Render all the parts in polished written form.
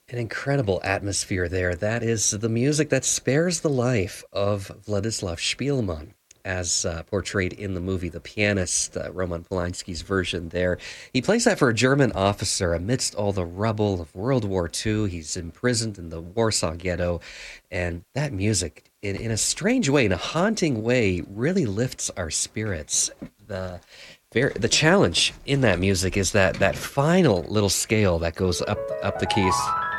An incredible atmosphere there. That is the music that spares the life of Władysław Szpilman, as portrayed in the movie The Pianist, Roman Polanski's version there. He plays that for a German officer amidst all the rubble of World War II. He's imprisoned in the Warsaw Ghetto, and that music, in a strange way, in a haunting way, really lifts our spirits. The challenge in that music is that final little scale that goes up the keys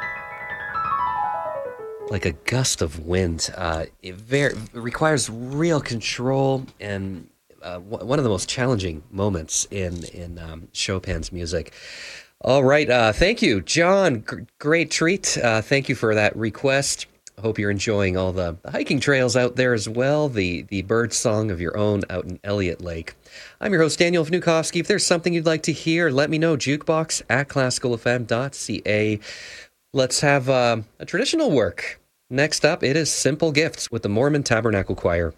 like a gust of wind. It requires real control, and one of the most challenging moments in Chopin's music. All right, thank you, John. Great treat. Thank you for that request. I hope you're enjoying all the hiking trails out there as well, the bird song of your own out in Elliott Lake. I'm your host, Daniel Vnukovsky. If there's something you'd like to hear, let me know. Jukebox@classicalfm.ca. Let's have a traditional work. Next up, it is Simple Gifts with the Mormon Tabernacle Choir.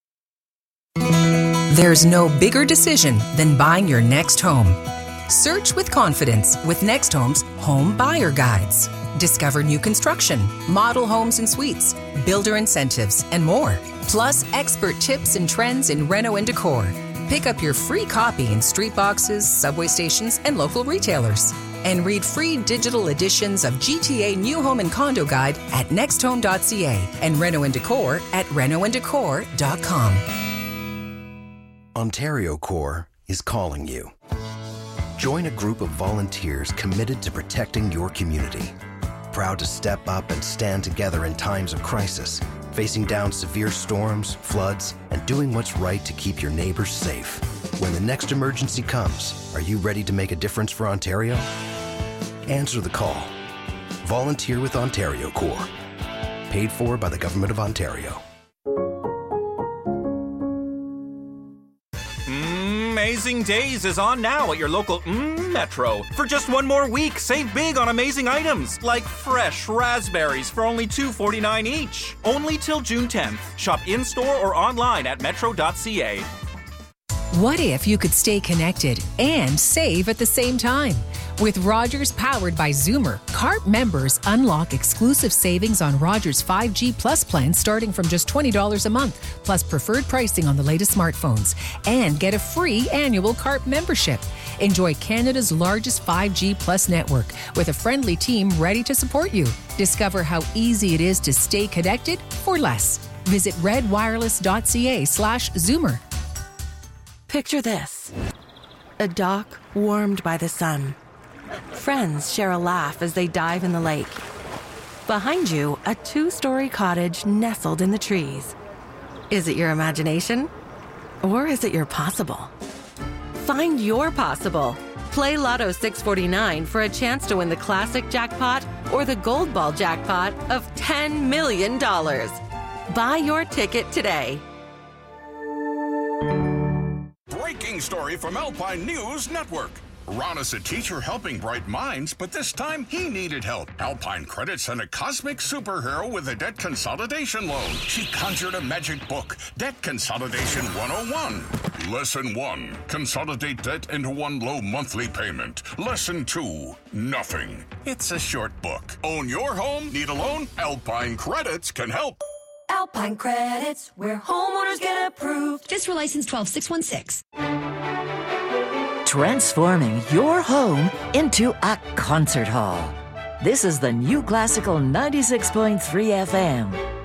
There's no bigger decision than buying your next home. Search with confidence with Next Home's Home Buyer Guides. Discover new construction, model homes and suites, builder incentives, and more. Plus, expert tips and trends in reno and decor. Pick up your free copy in street boxes, subway stations, and local retailers. And read free digital editions of GTA New Home and Condo Guide at nexthome.ca and Reno and Decor at renoanddecor.com. Ontario Corps is calling you. Join a group of volunteers committed to protecting your community. Proud to step up and stand together in times of crisis, facing down severe storms, floods, and doing what's right to keep your neighbors safe. When the next emergency comes, are you ready to make a difference for Ontario? Answer the call. Volunteer with Ontario Corps. Paid for by the Government of Ontario. Amazing Days is on now at your local Metro. For just one more week, save big on amazing items like fresh raspberries for only $2.49 each. Only till June 10th. Shop in-store or online at metro.ca. What if you could stay connected and save at the same time? With Rogers powered by Zoomer, CARP members unlock exclusive savings on Rogers 5G Plus plans starting from just $20 a month, plus preferred pricing on the latest smartphones, and get a free annual CARP membership. Enjoy Canada's largest 5G Plus network with a friendly team ready to support you. Discover how easy it is to stay connected for less. Visit redwireless.ca/Zoomer. Picture this. A dock warmed by the sun. Friends share a laugh as they dive in the lake. Behind you, a 2-story cottage nestled in the trees. Is it your imagination? Or is it your possible? Find your possible. Play Lotto 649 for a chance to win the classic jackpot or the gold ball jackpot of $10 million. Buy your ticket today. Breaking story from Alpine News Network. Ron is a teacher helping bright minds, but this time he needed help. Alpine Credit sent a cosmic superhero with a debt consolidation loan. She conjured a magic book, Debt Consolidation 101. Lesson 1, consolidate debt into one low monthly payment. Lesson 2, nothing. It's a short book. Own your home? Need a loan? Alpine Credits can help. Alpine Credits, where homeowners get approved. Just for license 12616. Transforming your home into a concert hall. This is the new Classical 96.3 FM.